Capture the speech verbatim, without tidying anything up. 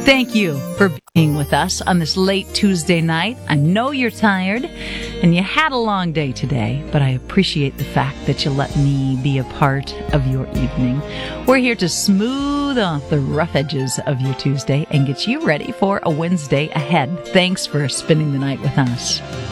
Thank you for being with us on this late Tuesday night. I know you're tired and you had a long day today, but I appreciate the fact that you let me be a part of your evening. We're here to smooth off the rough edges of your Tuesday and get you ready for a Wednesday ahead. Thanks for spending the night with us.